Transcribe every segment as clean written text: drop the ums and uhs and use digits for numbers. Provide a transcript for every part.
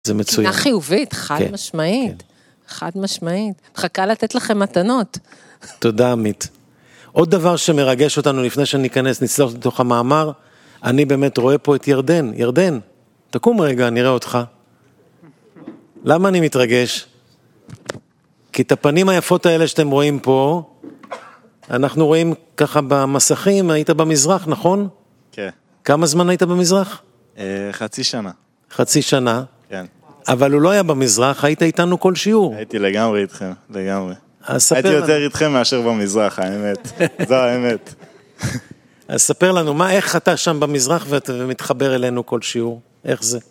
זה מצוין. קינה חיובית, חד משמעית. חד משמעית. מחכה לתת לכם מתנות. תודה, עמית. עוד דבר שמרגש אותנו לפני שניכנס, נצלח לתוך המאמר, אני באמת רואה פה את ירדן. ירדן, תקום רגע, נראה אותך. למה אני מתרגש? כי את הפנים היפות האלה שאתם רואים פה, אנחנו רואים ככה במסכים, היית במזרח, נכון? כן. כמה זמן היית במזרח? חצי שנה. חצי שנה? כן. אבל הוא לא היה במזרח, היית איתנו כל שיעור. הייתי לגמרי איתכם, לגמרי. אז ספר הייתי לנו. יותר איתכם מאשר במזרח, האמת. זו האמת. אז ספר לנו, איך אתה שם במזרח ומתחבר אלינו כל שיעור? איך זה?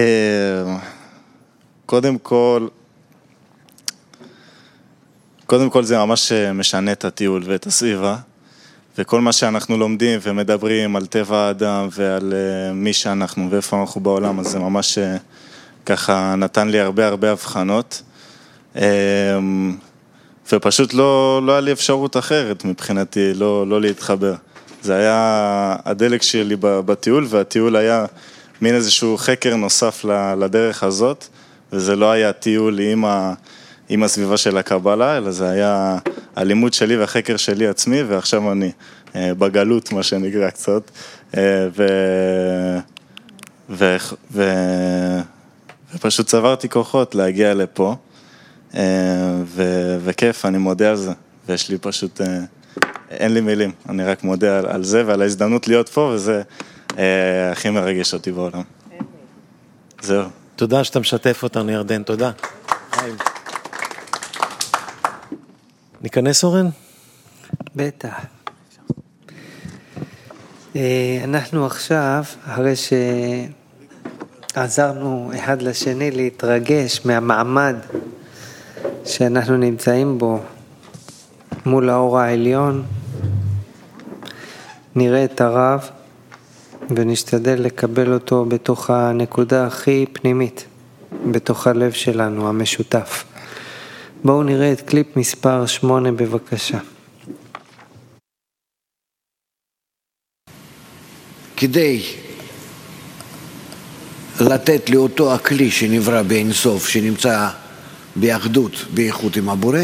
קודם כל זה ממש משנה את הטיול ואת הסביבה, וכל מה שאנחנו לומדים ומדברים על טבע האדם ועל מי שאנחנו ואיפה אנחנו בעולם, אז זה ממש ככה נתן לי הרבה הבחנות, ופשוט לא היה לי אפשרות אחרת מבחינתי, לא להתחבר. זה היה הדלק שלי בטיול, והטיול היה מין איזשהו חקר נוסף לדרך הזאת, וזה לא היה טיול עם הסביבה של הקבלה, אלא זה היה הלימוד שלי והחקר שלי עצמי, ועכשיו אני בגלות, מה שנקרא קצת, ופשוט צברתי כוחות להגיע לפה, וכיף, אני מודה על זה, ויש לי פשוט, אין לי מילים, אני רק מודה על זה ועל ההזדמנות להיות פה, וזה הכי מרגש אותי בעולם. זהו. תודה שאתה משתף אותנו, ירדן, תודה. ניכנס, אורן? בטח. אנחנו עכשיו, אחרי שעזרנו אחד לשני להתרגש מהמעמד שאנחנו נמצאים בו מול האור העליון, נראה את הרב ונשתדל לקבל אותו בתוך הנקודה הכי פנימית, בתוך הלב שלנו, המשותף. בואו נראה את קליפ מספר 8 בבקשה. כדי לתת לאותו הכלי שנברא באינסוף, שנמצא באחדות, באיכות עם הבורא,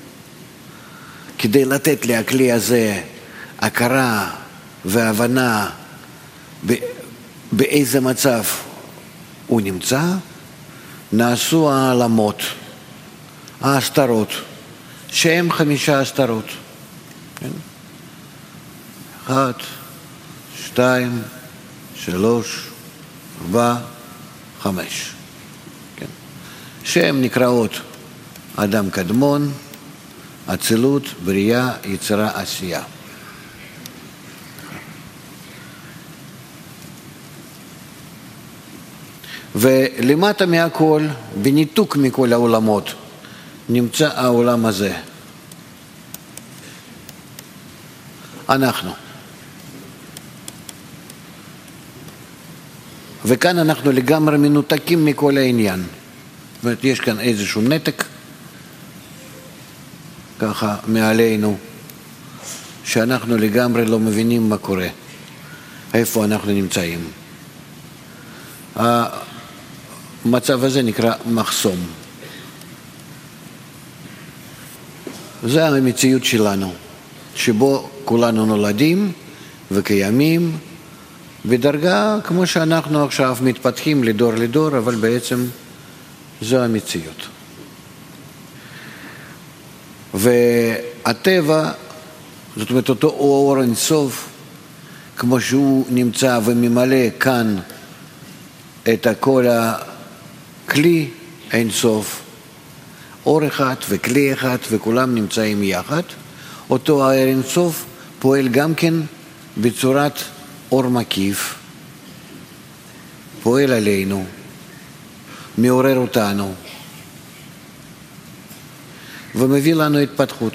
כדי לתת לכלי הזה הכרה והבנה באיזה מצב הוא נמצא, נעשו העלמות, ההסתרות, שהם 5 הסתרות. 1, 2, 3, 4, 5. שהן נקראות אדם קדמון, אצילות, בריאה, יצירה, עשייה. ולמטה מהכל, בניתוק מכל העולמות, נמצא העולם הזה. אנחנו. וכאן אנחנו לגמרי מנותקים מכל העניין. זאת אומרת, יש כאן איזשהו נתק, ככה מעלינו, שאנחנו לגמרי לא מבינים מה קורה, איפה אנחנו נמצאים. המצב הזה נקרא מחסום. זה המציאות שלנו, שבו כולנו נולדים וקיימים, בדרגה כמו שאנחנו עכשיו מתפתחים לדור לדור, אבל בעצם זו המציאות. והטבע, זאת אומרת אותו אור אינסוף, כמו שהוא נמצא וממלא כאן את כל הכלי אינסוף, אור אחד וכלי אחד וכולם נמצאים יחד, אותו האור אינסוף פועל גם כן בצורת אור מקיף, פועל עלינו, מעורר אותנו ומביא לנו התפתחות.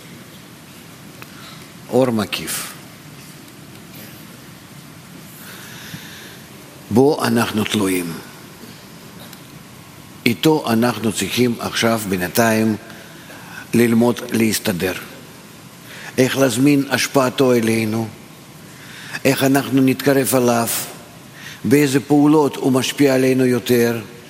אור מקיף. בו אנחנו תלויים. איתו אנחנו צריכים עכשיו בינתיים ללמוד להסתדר. איך להזמין השפעתו אלינו, איך אנחנו נתקרב עליו, באיזה פעולות הוא משפיע עלינו יותר,